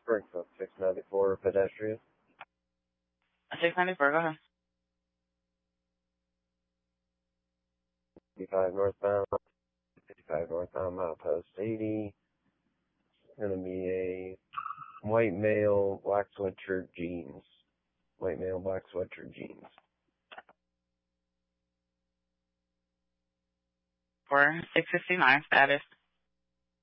Springfield, 694 pedestrian. 694, go ahead. 55 northbound, milepost 80. Gonna be a white male, black sweatshirt, jeans. White male, black sweatshirt, jeans. For 659 status.